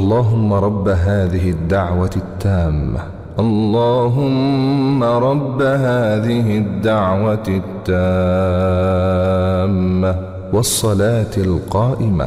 اللهم رب هذه الدعوة التامة، اللهم رب هذه الدعوة التامة والصلاة القائمة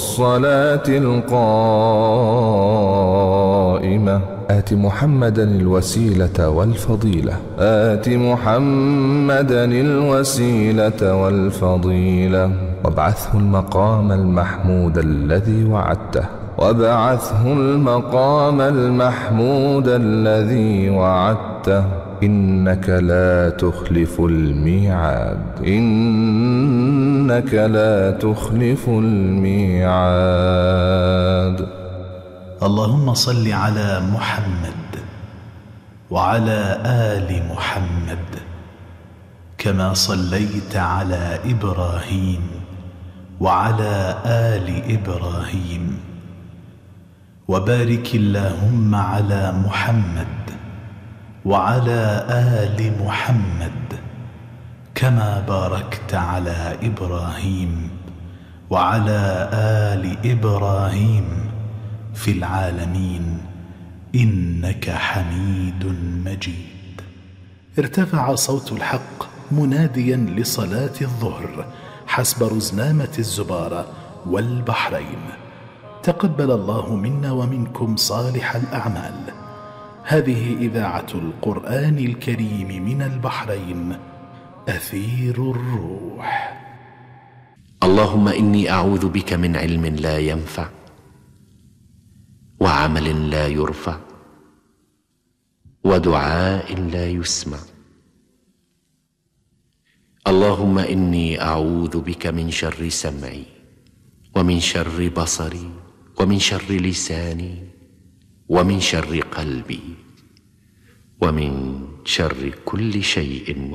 آت محمدا الوسيلة والفضيلة، آت محمدا الوسيلة والفضيلة، وابعثه المقام المحمود الذي وعدته، وابعثه المقام المحمود الذي وعدته، إنك لا تخلف الميعاد، إنك لا تخلف الميعاد. اللهم صل على محمد وعلى آل محمد كما صليت على إبراهيم وعلى آل إبراهيم، وبارك اللهم على محمد وعلى آل محمد كما باركت على إبراهيم وعلى آل إبراهيم في العالمين إنك حميد مجيد. ارتفع صوت الحق مناديا لصلاة الظهر حسب رزنامة الزبارة والبحرين. تقبل الله منا ومنكم صالح الأعمال. هذه إذاعة القرآن الكريم من البحرين، أثير الروح. اللهم إني أعوذ بك من علم لا ينفع وعمل لا يرفع ودعاء لا يسمع. اللهم إني أعوذ بك من شر سمعي ومن شر بصري ومن شر لساني ومن شر قلبي ومن شر كل شيء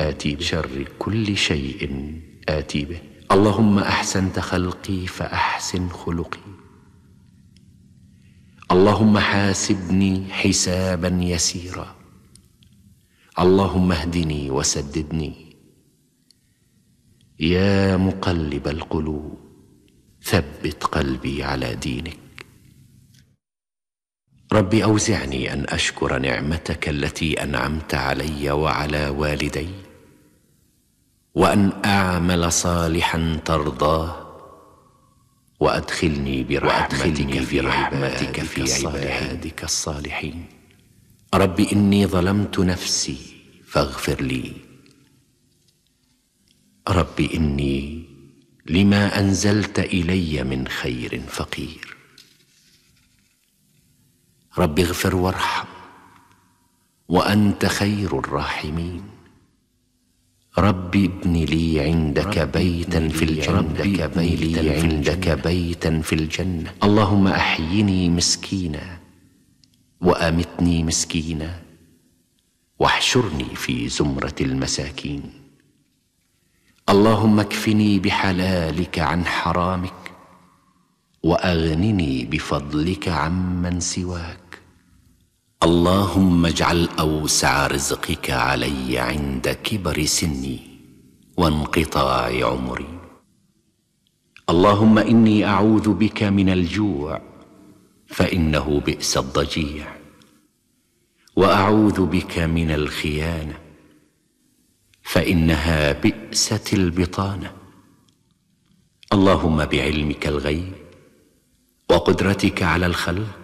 آتي به. اللهم أحسنت خلقي فأحسن خلقي. اللهم حاسبني حسابا يسيرا. اللهم اهدني وسددني. يا مقلب القلوب ثبت قلبي على دينك. رب أوزعني أن أشكر نعمتك التي أنعمت علي وعلى والدي، وأن أعمل صالحا ترضاه، وأدخلني برحمتك في عبادك الصالحين. رب إني ظلمت نفسي فاغفر لي. رب إني لما أنزلت إلي من خير فقير. رب اغفر وارحم وأنت خير الراحمين. رب ابن لي عندك بيتا في الجنة. اللهم أحيني مسكينا وأمتني مسكينا، واحشرني في زمرة المساكين. اللهم اكفني بحلالك عن حرامك، وأغنني بفضلك عمن سواك. اللهم اجعل أوسع رزقك علي عند كبر سني وانقطاع عمري. اللهم إني أعوذ بك من الجوع فإنه بئس الضجيع، وأعوذ بك من الخيانة فإنها بئست البطانة. اللهم بعلمك الغيب وقدرتك على الخلق